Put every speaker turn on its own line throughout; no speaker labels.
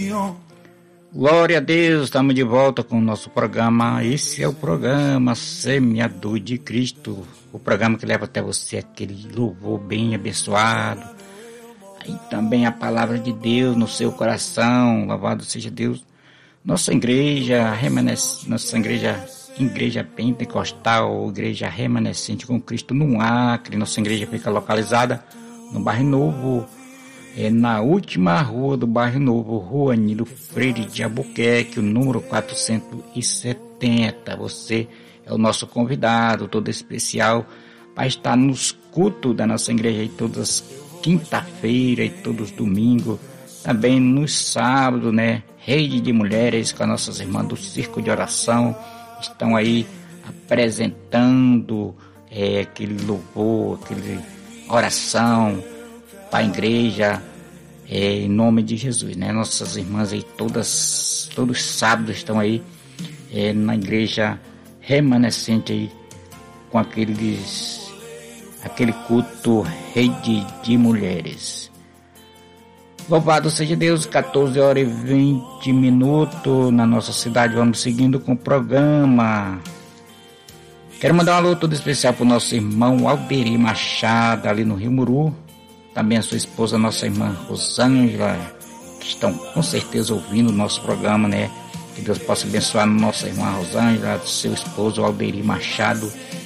Glória a Deus, estamos de volta com o nosso programa. Esse é o programa Semeador de Cristo, o programa que leva até você aquele louvor bem abençoado, e também a palavra de Deus no seu coração. Louvado seja Deus. Nossa igreja igreja pentecostal, igreja remanescente com Cristo no Acre. Nossa igreja fica localizada no Bairro Novo, na última rua do Bairro Novo, Rua Nilo Freire de Albuquerque, o número 470. Você é o nosso convidado todo especial para estar nos cultos da nossa igreja aí todas quinta-feira e todos domingos, também nos sábados, né? Rede de mulheres com as nossas irmãs do Circo de Oração estão aí apresentando aquele louvor, aquele oração para a igreja, em nome de Jesus, né? Nossas irmãs aí todos sábados estão aí na igreja remanescente aí com aquele culto rede de mulheres. Louvado seja Deus, 14h20 na nossa cidade. Vamos seguindo com o programa. Quero mandar um alô todo especial para o nosso irmão Alderi Machado, ali no Rio Muru. Também a sua esposa, nossa irmã Rosângela, que estão com certeza ouvindo o nosso programa, né? Que Deus possa abençoar a nossa irmã Rosângela, seu esposo Alderi Machado.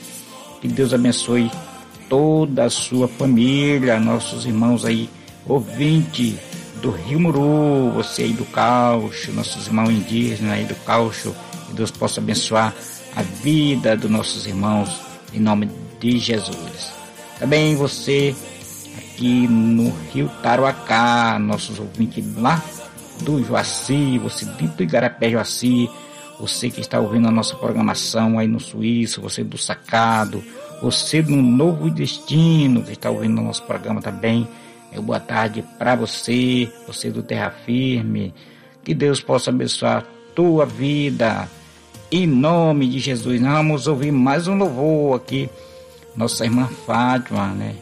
Que Deus abençoe toda a sua família, nossos irmãos aí, ouvintes do Rio Muru, você aí do Caucho, nossos irmãos indígenas aí do Caucho. Que Deus possa abençoar a vida dos nossos irmãos, em nome de Jesus. Também você aqui no Rio Taruacá, nossos ouvintes lá do Joaci, você do Igarapé Joaci, você que está ouvindo a nossa programação aí no Suíço, você do Sacado, você do Novo Destino que está ouvindo o nosso programa também. Boa tarde para você, você do Terra Firme. Que Deus possa abençoar a tua vida, em nome de Jesus. Nós vamos ouvir mais um louvor aqui, nossa irmã Fátima, né?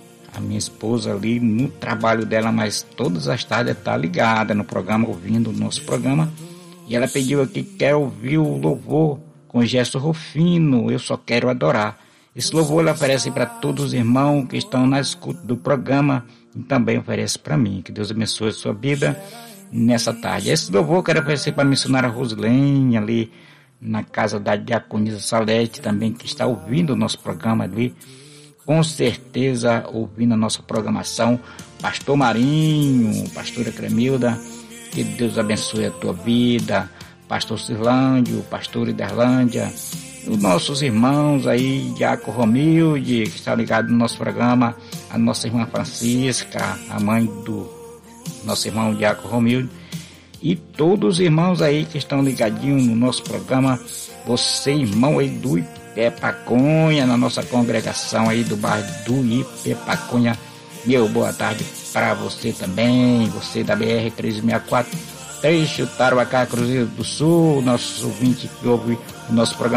A minha esposa ali no trabalho dela, mas todas as tardes está ligada no programa, ouvindo o nosso programa. E ela pediu aqui que quer ouvir o louvor com Gesto Rufino, Eu Só Quero Adorar. Esse louvor ela oferece para todos os irmãos que estão na escuta do programa e também oferece para mim. Que Deus abençoe a sua vida nessa tarde. Esse louvor eu quero oferecer para a missionária Rosilene, ali na casa da Diaconisa Salete, também que está ouvindo o nosso programa ali, com certeza ouvindo a nossa programação. Pastor Marinho, pastora Cremilda, que Deus abençoe a tua vida. Pastor Cirlândio, pastor Iderlândia, os nossos irmãos aí, Diaco Romilde, que está ligado no nosso programa, a nossa irmã Francisca, a mãe do nosso irmão Diaco Romilde, e todos os irmãos aí que estão ligadinhos no nosso programa. Você, irmão aí do Ipepaconha, na nossa congregação aí do bairro do Ipepaconha, meu boa tarde para você também, você da BR-364, trecho Taruacá, Cruzeiro do Sul, nossos ouvintes que ouvem o nosso programa.